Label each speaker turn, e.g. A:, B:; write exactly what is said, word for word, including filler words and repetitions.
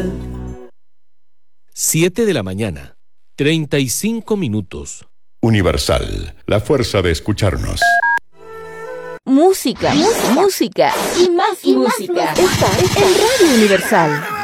A: siete de la mañana, treinta y cinco minutos.
B: Universal, la fuerza de escucharnos.
C: Música, música, música y más y música. Más música. Esta es Radio Universal.